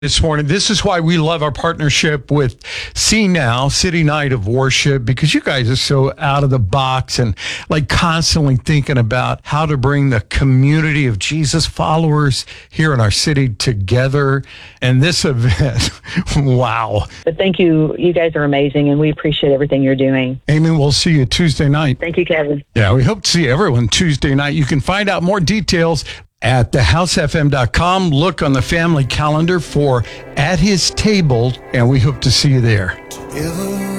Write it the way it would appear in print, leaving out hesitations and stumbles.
this morning. This is why we love our partnership with See Now, City Night of Worship, because you guys are so out of the box and like constantly thinking about how to bring the community of Jesus followers here in our city together. And this event, wow. But thank you. You guys are amazing, and we appreciate everything you're doing. Amen. We'll see you Tuesday night. Thank you, Kevin. Yeah, we hope to see everyone Tuesday night. You can find out more details at thehousefm.com. Look on the family calendar for At His Table, and we hope to see you there.